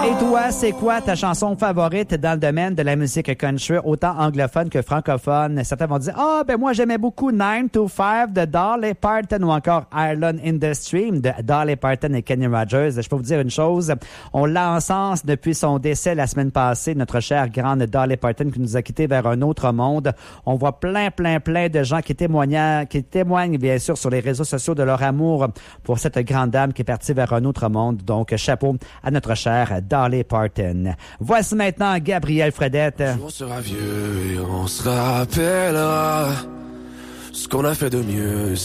Et toi, c'est quoi ta chanson favorite dans le domaine de la musique country, autant anglophone que francophone? Certains vont dire, moi j'aimais beaucoup 9 to 5 de Dolly Parton ou encore Ireland in the Stream de Dolly Parton et Kenny Rogers. Je peux vous dire une chose, on l'encense depuis son décès la semaine passée, notre chère grande Dolly Parton qui nous a quittés vers un autre monde. On voit plein de gens qui témoignent bien sûr sur les réseaux sociaux de leur amour pour cette grande dame qui est partie vers un autre monde. Donc, chapeau à notre chère Dolly Parton. Voici maintenant Gabriel Fredette. On sera vieux et on se rappellera ce qu'on a fait de mieux.